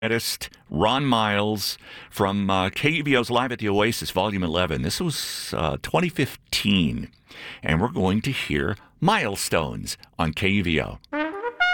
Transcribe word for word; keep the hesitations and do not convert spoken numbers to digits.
Artist Ron Miles from uh, K U V O's Live at the Oasis, Volume eleven. This was uh, twenty fifteen, and we're going to hear Milestones on K U V O.